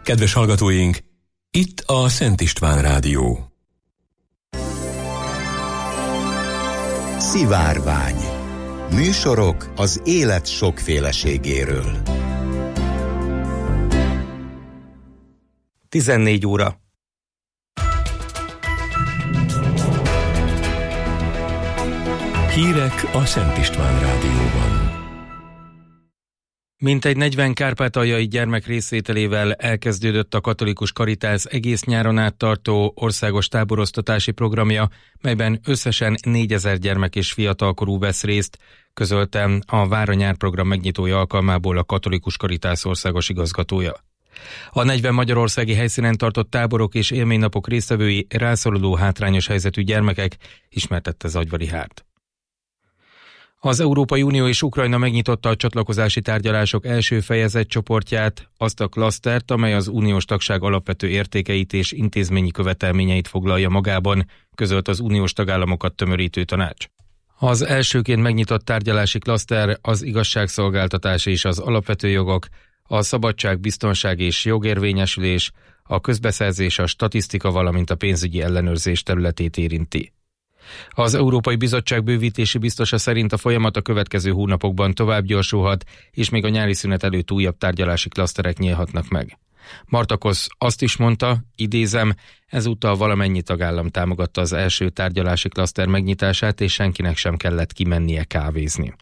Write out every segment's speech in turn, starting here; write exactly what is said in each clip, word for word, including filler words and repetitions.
Kedves hallgatóink, itt a Szent István Rádió. Szivárvány. Műsorok az élet sokféleségéről. tizennégy óra. Hírek a Szent István Rádióban. Mintegy negyven kárpátaljai gyermek részvételével elkezdődött a Katolikus Caritas egész nyáron át tartó országos táboroztatási programja, melyben összesen négyezer gyermek és fiatalkorú vesz részt, közölte a Vár a nyár program megnyitója alkalmából a Katolikus Caritas országos igazgatója. A negyven magyarországi helyszínen tartott táborok és élménynapok résztvevői rászoruló hátrányos helyzetű gyermekek, ismertette Zagyvari Hárt. Az Európai Unió és Ukrajna megnyitotta a csatlakozási tárgyalások első fejezet csoportját, azt a klasztert, amely az uniós tagság alapvető értékeit és intézményi követelményeit foglalja magában, közölt az uniós tagállamokat tömörítő tanács. Az elsőként megnyitott tárgyalási klaszter az igazságszolgáltatás és az alapvető jogok, a szabadság, biztonság és jogérvényesülés, a közbeszerzés, a statisztika, valamint a pénzügyi ellenőrzés területét érinti. Az Európai Bizottság bővítési biztosa szerint a folyamat a következő hónapokban tovább gyorsulhat, és még a nyári szünet előtt újabb tárgyalási klaszterek nyílhatnak meg. Marta Kosz azt is mondta, idézem, ezúttal valamennyi tagállam támogatta az első tárgyalási klaszter megnyitását, és senkinek sem kellett kimennie kávézni.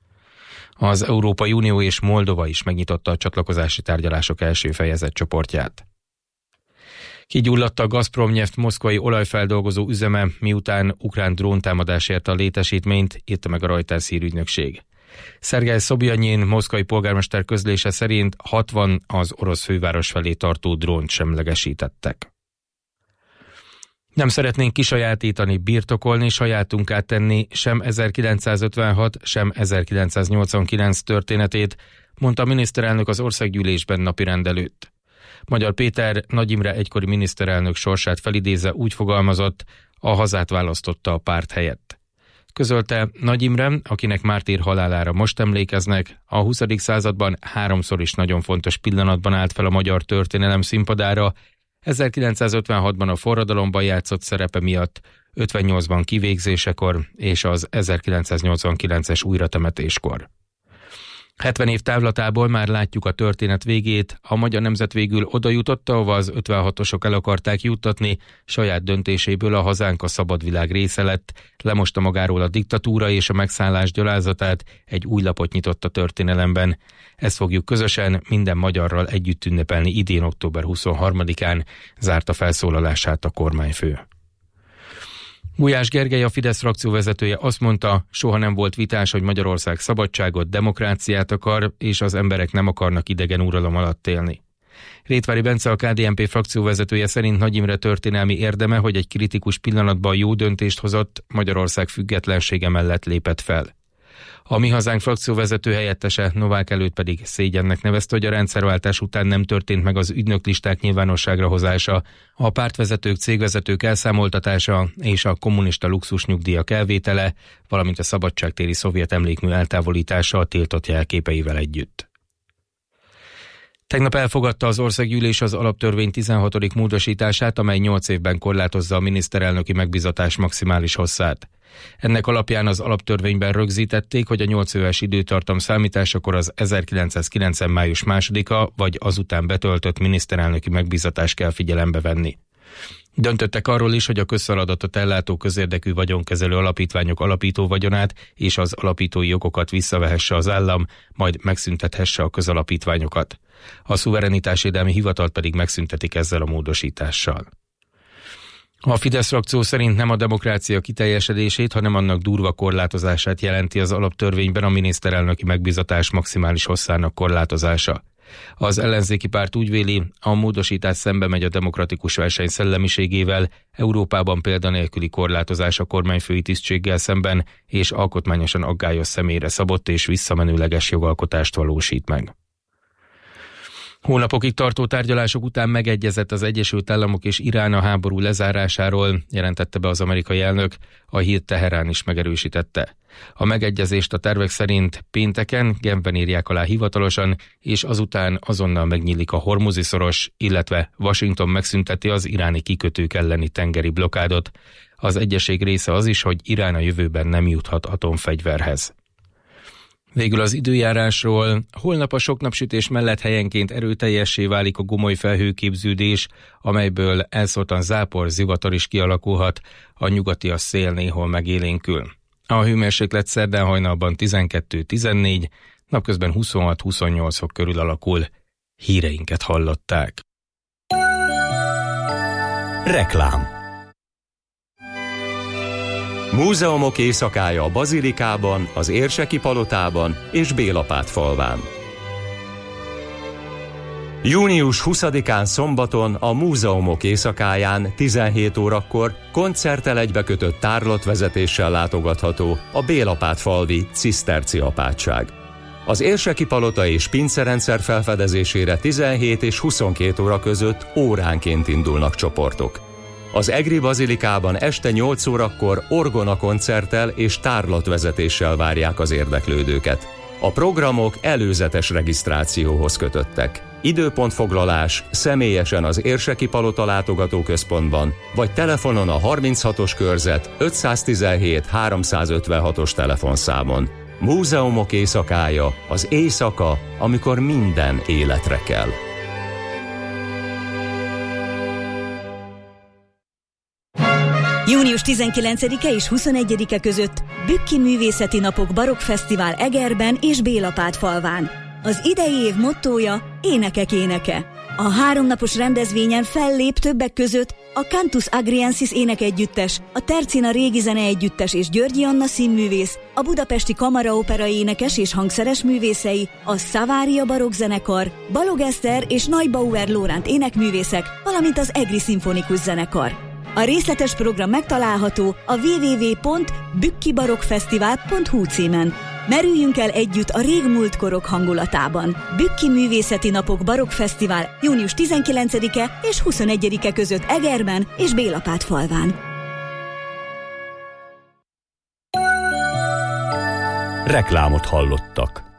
Az Európai Unió és Moldova is megnyitotta a csatlakozási tárgyalások első fejezet csoportját. Kigyulladt a Gazpromneft moszkvai olajfeldolgozó üzeme, miután ukrán dróntámadás érte a létesítményt, írta meg a Reuters hírügynökség. Szergej Szobjanyin, moszkvai polgármester közlése szerint hatvan az orosz főváros felé tartó drónt semlegesítettek. Nem szeretnénk kisajátítani, birtokolni, sajátunká tenni sem ezerkilencszázötvenhat, sem ezerkilencszáznyolcvankilenc történetét, mondta a miniszterelnök az országgyűlésben napirend előtt. Magyar Péter, Nagy Imre egykori miniszterelnök sorsát felidézve úgy fogalmazott, a hazát választotta a párt helyett. Közölte, Nagy Imre, akinek mártír halálára most emlékeznek, a huszadik században háromszor is nagyon fontos pillanatban állt fel a magyar történelem színpadára, ezerkilencszázötvenhatban a forradalomban játszott szerepe miatt, ötvennyolcban kivégzésekor és az ezerkilencszáznyolcvankilences újratemetéskor. hetven év távlatából már látjuk a történet végét, a magyar nemzet végül oda jutott, ahova az ötvenhatosok el akarták juttatni, saját döntéséből a hazánk a szabad világ része lett, lemosta magáról a diktatúra és a megszállás gyalázatát, egy új lapot nyitott a történelemben. Ezt fogjuk közösen minden magyarral együtt ünnepelni idén október huszonharmadikán, zárta felszólalását a kormányfő. Gulyás Gergely, a Fidesz frakcióvezetője azt mondta, soha nem volt vitás, hogy Magyarország szabadságot, demokráciát akar, és az emberek nem akarnak idegen uralom alatt élni. Rétvári Bence, a ká dé en pé frakcióvezetője szerint Nagy Imre történelmi érdeme, hogy egy kritikus pillanatban jó döntést hozott, Magyarország függetlensége mellett lépett fel. A Mi Hazánk frakcióvezető helyettese Novák előtt pedig szégyennek nevezte, hogy a rendszerváltás után nem történt meg az ügynöklisták nyilvánosságra hozása, a pártvezetők, cégvezetők elszámoltatása és a kommunista luxusnyugdíjak elvétele, valamint a szabadságtéri szovjet emlékmű eltávolítása a tiltott jelképeivel együtt. Tegnap elfogadta az országgyűlés az alaptörvény tizenhatodik módosítását, amely nyolc évben korlátozza a miniszterelnöki megbízatás maximális hosszát. Ennek alapján az alaptörvényben rögzítették, hogy a nyolc éves időtartam számításakor az ezerkilencszázkilencven. május másodika vagy azután betöltött miniszterelnöki megbízatást kell figyelembe venni. Döntöttek arról is, hogy a közfeladatot ellátó közérdekű vagyonkezelő alapítványok alapító vagyonát és az alapítói jogokat visszavehesse az állam, majd megszüntethesse a közalapítványokat. A szuverenitásvédelmi hivatalt pedig megszüntetik ezzel a módosítással. A Fidesz frakció szerint nem a demokrácia kiteljesedését, hanem annak durva korlátozását jelenti az alaptörvényben a miniszterelnöki megbízatás maximális hosszának korlátozása. Az ellenzéki párt úgy véli, a módosítás szembe megy a demokratikus verseny szellemiségével, Európában példanélküli korlátozás a kormányfői tisztséggel szemben, és alkotmányosan aggályos személyre szabott és visszamenőleges jogalkotást valósít meg. Hónapokig tartó tárgyalások után megegyezett az Egyesült Államok és Irán a háború lezárásáról, jelentette be az amerikai elnök, a hírt Teherán is megerősítette. A megegyezést a tervek szerint pénteken Genfben írják alá hivatalosan, és azután azonnal megnyílik a Hormuzi-szoros, illetve Washington megszünteti az iráni kikötők elleni tengeri blokádot. Az egyezség része az is, hogy Irán a jövőben nem juthat atomfegyverhez. Végül az időjárásról. Holnap a sok napsütés mellett helyenként erőteljessé válik a gomoly felhőképződés, amelyből elszórtan zápor, zivatar is kialakulhat, a nyugatias szél néhol megélénkül. A hőmérséklet szerdán hajnalban tizenkettő-tizennégy, napközben huszonhat-huszonnyolc fok körül alakul. Híreinket hallották. Reklám. Múzeumok éjszakája a Bazilikában, az Érseki palotában és Bélapátfalván. június huszadikán szombaton a Múzeumok éjszakáján tizenhét órakor koncerttel egybekötött tárlatvezetéssel látogatható a Bélapátfalvi ciszterci apátság. Az Érseki palota és pincerendszer felfedezésére tizenhét és huszonkét óra között óránként indulnak csoportok. Az Egri Bazilikában este nyolc órakor orgona koncerttel és tárlatvezetéssel várják az érdeklődőket. A programok előzetes regisztrációhoz kötöttek. Időpontfoglalás személyesen az Érseki Palota látogatóközpontban, vagy telefonon a harminchatos körzet ötszáztizenhét háromszázötvenhatos telefonszámon. Múzeumok éjszakája, az éjszaka, amikor minden életre kell. június tizenkilencedike és huszonegyedike között Bükki Művészeti Napok Barokkfesztivál Egerben és Bélapátfalván. Az idei év mottója Énekek éneke. A háromnapos rendezvényen fellép többek között a Cantus Agriensis énekegyüttes, a Tercina Régi Zeneegyüttes és Györgyi Anna színművész, a Budapesti Kamaraopera énekes és hangszeres művészei, a Szavária barokkzenekar, Balog Eszter és Neubauer Lóránt énekművészek, valamint az Egri Szimfonikus Zenekar. A részletes program megtalálható a double-u double-u double-u pont bükkibarokkfesztivál pont hu címen. Merüljünk el együtt a régmúlt korok hangulatában. Bükki Művészeti Napok Barokkfesztivál június tizenkilencedike és huszonegyedike között Egerben és Bélapátfalván. Reklámot hallottak.